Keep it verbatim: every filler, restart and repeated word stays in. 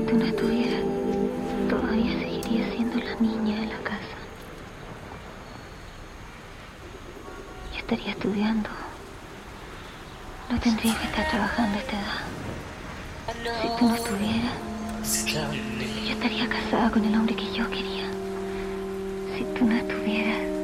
tú no estuvieras, todavía seguiría siendo la niña de la casa. Yo estaría estudiando. No tendría que estar trabajando a esta edad. Si tú no estuvieras, yo estaría casada con el hombre que yo quería. Si tú no estuvieras,